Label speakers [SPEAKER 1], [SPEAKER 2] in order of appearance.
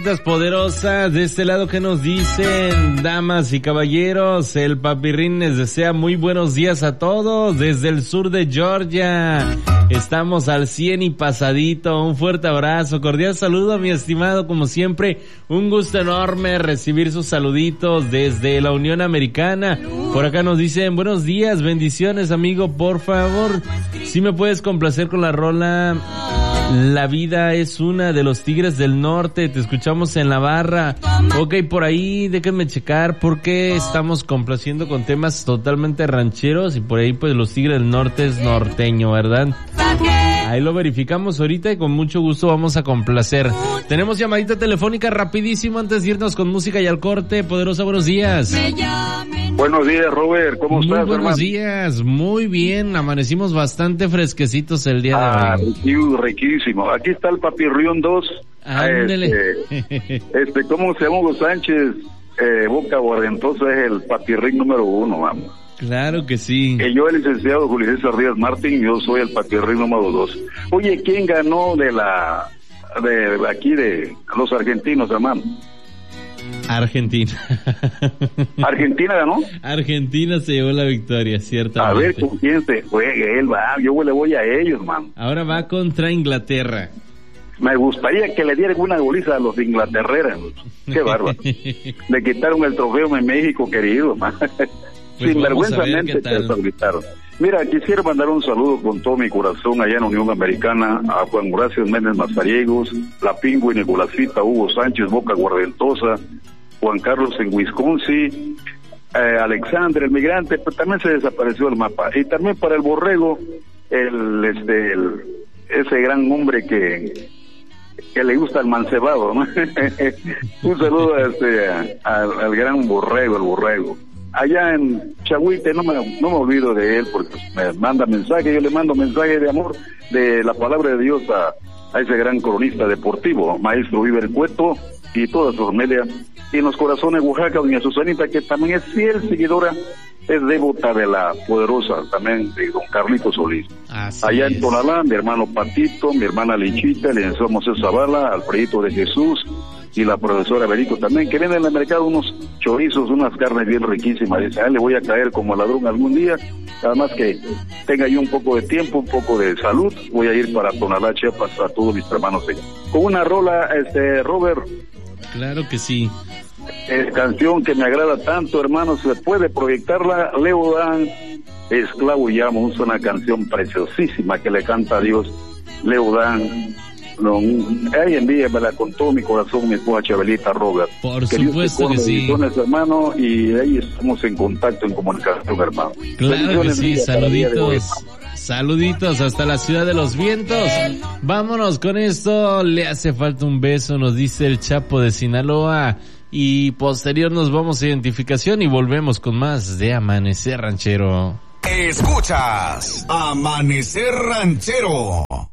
[SPEAKER 1] Poderosas, de este lado que nos dicen, damas y caballeros, el Papirrín les desea muy buenos días a todos desde el sur de Georgia. Estamos al 100 y pasadito. Un fuerte abrazo, cordial saludo, mi estimado, como siempre, un gusto enorme recibir sus saluditos desde la Unión Americana. Por acá nos dicen, buenos días, bendiciones, amigo, por favor, si me puedes complacer con la rola La vida es una de los Tigres del Norte, te escuchamos en la barra. Ok, por ahí déjenme checar porque estamos complaciendo con temas totalmente rancheros y por ahí pues los Tigres del Norte es norteño, ¿verdad? Ahí lo verificamos ahorita y con mucho gusto vamos a complacer. Tenemos llamadita telefónica rapidísimo antes de irnos con música y al corte. Poderosa, buenos días.
[SPEAKER 2] Buenos días, Robert, ¿cómo estás, hermano?
[SPEAKER 1] Buenos días, muy bien, amanecimos bastante fresquecitos el día de
[SPEAKER 2] hoy. Riquísimo, aquí está el Papirrión 2.
[SPEAKER 1] Ándele.
[SPEAKER 2] ¿Cómo se llama Hugo Sánchez? Boca Guardentosa es el Papirrín número 1, vamos.
[SPEAKER 1] Claro que sí.
[SPEAKER 2] Yo, el licenciado Julio César Díaz Martín, yo soy el Papirrín número 2. Oye, ¿quién ganó de aquí de los argentinos, hermano?
[SPEAKER 1] Argentina.
[SPEAKER 2] ¿Argentina ganó?
[SPEAKER 1] Argentina se llevó la victoria, ciertamente.
[SPEAKER 2] A ver con quién se juegue, él va, yo le voy a ellos, man.
[SPEAKER 1] Ahora va contra Inglaterra. Me
[SPEAKER 2] gustaría que le dieran una goliza a los inglaterreros. Qué bárbaro. Le quitaron el trofeo en México, querido, man. Pues sinvergüenzamente se gritaron. Mira, quisiera mandar un saludo con todo mi corazón allá en Unión Americana a Juan Horacio Méndez Mazariegos, La Pingüe, Nicolásita, Hugo Sánchez, Boca Guardentosa, Juan Carlos en Wisconsin, Alexander, el migrante, pero también se desapareció el mapa. Y también para el Borrego, ese gran hombre que le gusta el mancebado, ¿no? Un saludo al gran Borrego, el Borrego. Allá en Chahuite, no me olvido de él porque me manda mensaje, yo le mando mensaje de amor de la palabra de Dios a ese gran cronista deportivo, maestro Iber Cueto y toda su familia. Y en los corazones Oaxaca, doña Susanita, que también es fiel seguidora, es devota de la Poderosa, también de don Carlito Solís. Allá en Tonalá, mi hermano Patito, mi hermana Lichita, el licenciado José Zavala, Alfredito de Jesús, y la profesora Berico también, que venden en el mercado unos chorizos, unas carnes bien riquísimas. Dice, le voy a caer como ladrón algún día, además que tenga yo un poco de tiempo, un poco de salud, voy a ir para Tonalá, Chiapas, a todos mis hermanos allá. Con una rola, Robert.
[SPEAKER 1] Claro que sí.
[SPEAKER 2] Canción que me agrada tanto, hermano, se puede proyectarla, Leo Dan, Esclavo y Amo, es una canción preciosísima que le canta a Dios, Leo Dan. Ahí envíamela con todo mi corazón, mi esposa Chabelita Robert.
[SPEAKER 1] Por supuesto que sí.
[SPEAKER 2] Hermano, y ahí estamos en contacto, en comunicación, hermano.
[SPEAKER 1] Claro que sí, saluditos. Saluditos hasta la ciudad de los vientos. Vámonos con esto. Le hace falta un beso, nos dice el Chapo de Sinaloa. Y posterior nos vamos a identificación y volvemos con más de Amanecer Ranchero.
[SPEAKER 3] Escuchas Amanecer Ranchero.